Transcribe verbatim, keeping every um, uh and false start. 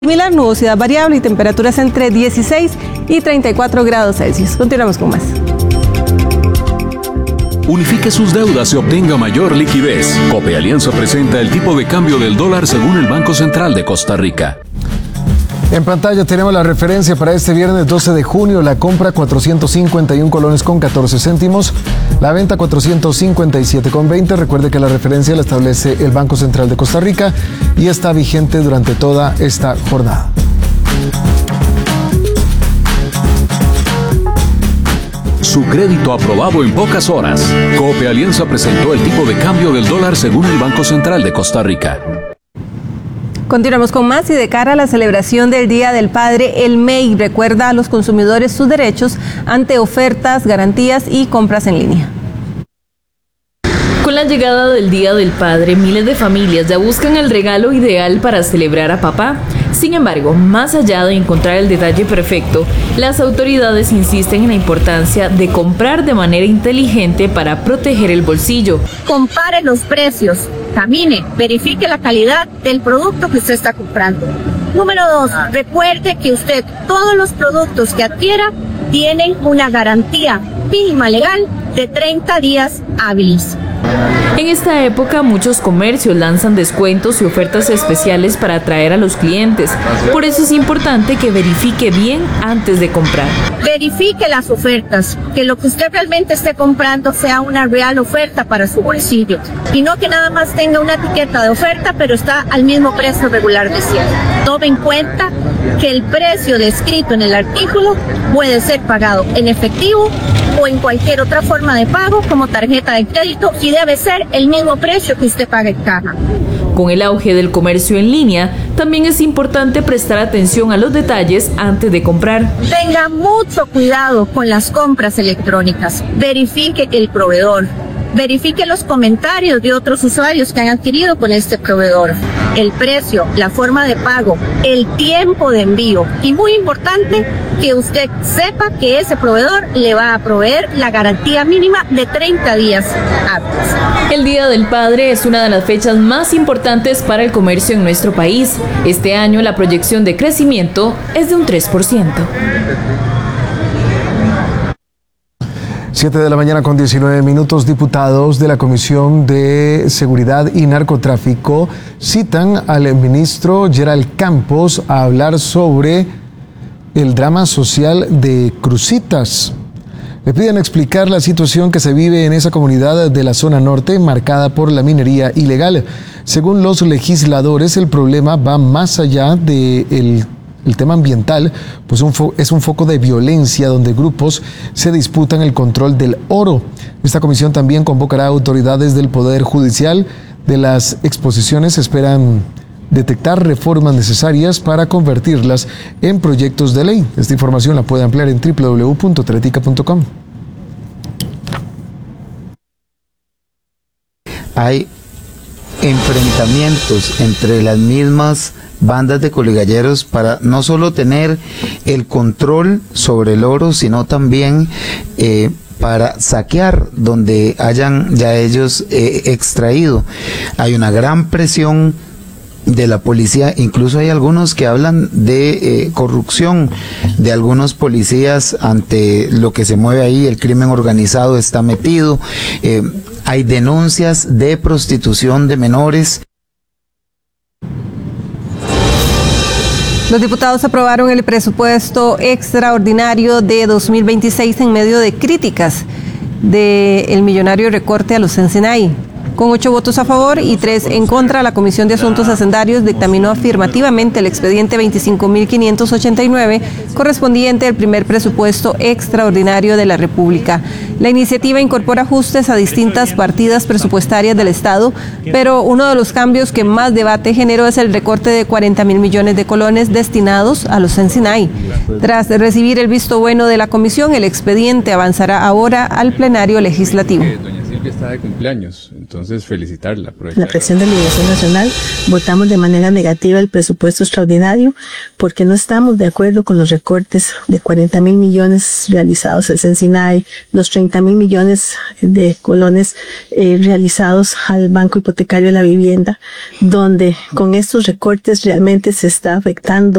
Similar, nubosidad variable y temperaturas entre dieciséis y treinta y cuatro grados Celsius. Continuamos con más. Unifique sus deudas y obtenga mayor liquidez. Cope Alianza presenta el tipo de cambio del dólar según el Banco Central de Costa Rica. En pantalla tenemos la referencia para este viernes doce de junio. La compra cuatrocientos cincuenta y un colones con catorce céntimos. La venta cuatrocientos cincuenta y siete con veinte. Recuerde que la referencia la establece el Banco Central de Costa Rica y está vigente durante toda esta jornada. Su crédito aprobado en pocas horas. Cope Alianza presentó el tipo de cambio del dólar según el Banco Central de Costa Rica. Continuamos con más y de cara a la celebración del Día del Padre, el M E I recuerda a los consumidores sus derechos ante ofertas, garantías y compras en línea. Con la llegada del Día del Padre, miles de familias ya buscan el regalo ideal para celebrar a papá. Sin embargo, más allá de encontrar el detalle perfecto, las autoridades insisten en la importancia de comprar de manera inteligente para proteger el bolsillo. Compare los precios, camine, verifique la calidad del producto que usted está comprando. Número dos, recuerde que usted, todos los productos que adquiera, tienen una garantía mínima legal de treinta días hábiles. En esta época, muchos comercios lanzan descuentos y ofertas especiales para atraer a los clientes. Por eso es importante que verifique bien antes de comprar. Verifique las ofertas, que lo que usted realmente esté comprando sea una real oferta para su bolsillo. Y no que nada más tenga una etiqueta de oferta, pero está al mismo precio regular de siempre. Tome en cuenta que el precio descrito en el artículo puede ser pagado en efectivo o en cualquier otra forma de pago como tarjeta de crédito y debe ser el mismo precio que usted paga en caja. Con el auge del comercio en línea, también es importante prestar atención a los detalles antes de comprar. Tenga mucho cuidado con las compras electrónicas. Verifique el proveedor. Verifique los comentarios de otros usuarios que han adquirido con este proveedor, el precio, la forma de pago, el tiempo de envío y muy importante que usted sepa que ese proveedor le va a proveer la garantía mínima de treinta días hábiles. El Día del Padre es una de las fechas más importantes para el comercio en nuestro país. Este año la proyección de crecimiento es de un tres por ciento. siete de la mañana con diecinueve minutos. Diputados de la Comisión de Seguridad y Narcotráfico citan al ministro Gerald Campos a hablar sobre el drama social de Cruzitas. Le piden explicar la situación que se vive en esa comunidad de la zona norte marcada por la minería ilegal. Según los legisladores, el problema va más allá del El tema ambiental, pues un es un foco de violencia donde grupos se disputan el control del oro. Esta comisión también convocará a autoridades del Poder Judicial. De las exposiciones esperan detectar reformas necesarias para convertirlas en proyectos de ley. Esta información la puede ampliar en doble u doble u doble u punto tretica punto com. Hay enfrentamientos entre las mismas bandas de coligalleros para no solo tener el control sobre el oro, sino también eh, para saquear donde hayan ya ellos eh, extraído. Hay una gran presión de la policía, incluso hay algunos que hablan de eh, corrupción de algunos policías ante lo que se mueve ahí, el crimen organizado está metido, eh, hay denuncias de prostitución de menores. Los diputados aprobaron el presupuesto extraordinario de dos mil veintiséis en medio de críticas del millonario recorte a los Sensinay. Con ocho votos a favor y tres en contra, la Comisión de Asuntos Hacendarios dictaminó afirmativamente el expediente veinticinco mil quinientos ochenta y nueve correspondiente al primer presupuesto extraordinario de la República. La iniciativa incorpora ajustes a distintas partidas presupuestarias del Estado, pero uno de los cambios que más debate generó es el recorte de cuarenta mil millones de colones destinados a los Sensinay. Tras recibir el visto bueno de la Comisión, el expediente avanzará ahora al plenario legislativo. Que está de cumpleaños, entonces felicitarla. Por la presión de Liberación Nacional, votamos de manera negativa el presupuesto extraordinario porque no estamos de acuerdo con los recortes de cuarenta mil millones realizados en Sensinay, los treinta mil millones de colones eh, realizados al Banco Hipotecario de la Vivienda, donde con estos recortes realmente se está afectando